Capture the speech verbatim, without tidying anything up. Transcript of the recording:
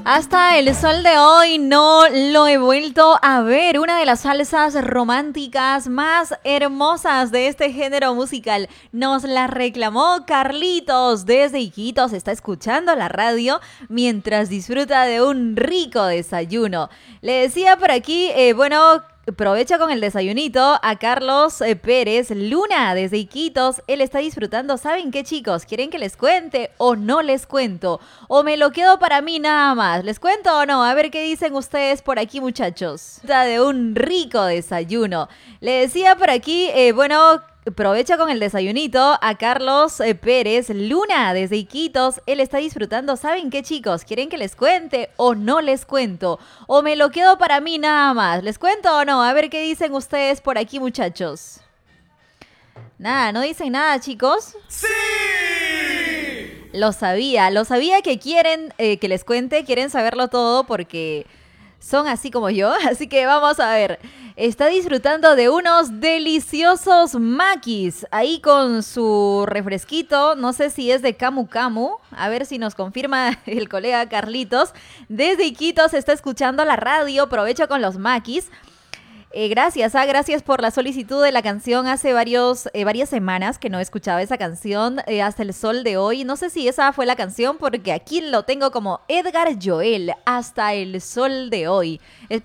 Hasta el sol de hoy no lo he vuelto a ver. Una de las salsas románticas más hermosas de este género musical. Nos la reclamó Carlitos desde Iquitos. Está escuchando la radio mientras disfruta de un rico desayuno. Le decía por aquí, eh, bueno... Aprovecha con el desayunito a Carlos eh, Pérez Luna desde Iquitos. Él está disfrutando. ¿Saben qué, chicos? ¿Quieren que les cuente o no les cuento? ¿O me lo quedo para mí nada más? ¿Les cuento o no? A ver qué dicen ustedes por aquí, muchachos. De un rico desayuno. Le decía por aquí, eh, bueno... Aprovecha con el desayunito a Carlos eh, Pérez Luna desde Iquitos. Él está disfrutando. ¿Saben qué, chicos? ¿Quieren que les cuente o no les cuento? ¿O me lo quedo para mí nada más? ¿Les cuento o no? A ver qué dicen ustedes por aquí, muchachos. Nada, ¿no dicen nada, chicos? ¡Sí! Lo sabía, lo sabía que quieren eh, que les cuente, quieren saberlo todo porque... son así como yo, así que vamos a ver. Está disfrutando de unos deliciosos maquis, ahí con su refresquito, no sé si es de Camu Camu, a ver si nos confirma el colega Carlitos. Desde Iquitos está escuchando la radio, aprovecha con los maquis. Eh, gracias, ah, gracias por la solicitud de la canción. Hace varios, eh, varias semanas que no escuchaba esa canción, eh, hasta el sol de hoy. No sé si esa fue la canción porque aquí lo tengo como Edgar Joel, hasta el sol de hoy.